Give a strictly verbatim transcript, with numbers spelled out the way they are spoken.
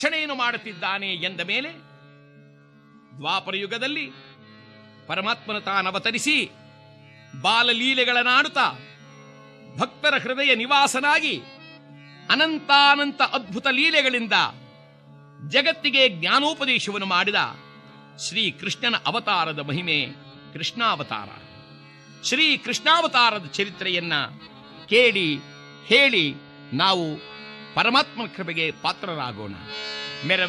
ರಕ್ಷಣೆಯನ್ನು ಮಾಡುತ್ತಿದ್ದಾನೆ ಎಂದ ಮೇಲೆ ದ್ವಾಪರ ಯುಗದಲ್ಲಿ ಪರಮಾತ್ಮನ ತಾನವತರಿಸಿ ಬಾಲಲೀಲೆಗಳನ್ನಾಡುತ್ತಾ ಭಕ್ತರ ಹೃದಯ ನಿವಾಸನಾಗಿ ಅನಂತಾನಂತ ಅದ್ಭುತ ಲೀಲೆಗಳಿಂದ ಜಗತ್ತಿಗೆ ಜ್ಞಾನೋಪದೇಶವನ್ನು ಮಾಡಿದ ಶ್ರೀ ಕೃಷ್ಣನ ಅವತಾರದ ಮಹಿಮೆ ಕೃಷ್ಣಾವತಾರ. ಶ್ರೀ ಕೃಷ್ಣಾವತಾರದ ಚರಿತ್ರೆಯನ್ನ ಕೇಳಿ ಹೇಳಿ ನಾವು ಪರಮಾತ್ಮನ ಕೃಪೆಗೆ ಪಾತ್ರರಾಗೋಣ. ಮೆರವ